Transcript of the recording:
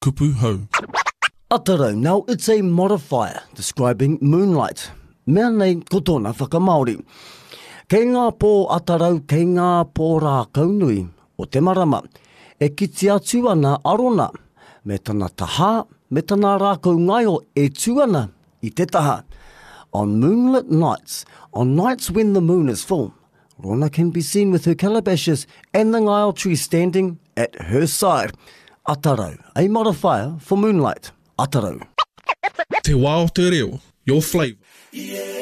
kupu hau. Atarau, now it's a modifier describing moonlight. Mea nei ko tōna whakamaori. Kei ngā pō atarau, kei ngā pō rā kaunui o te marama, e kiti atu ana arona, me tana taha, me tana rākau ngaio e tuana I te taha. On moonlit nights, on nights when the moon is full, Rona can be seen with her calabashes and the ngaio tree standing at her side. Atarau, a modifier for moonlight. Atarau. Te wā o te reo, your flavour.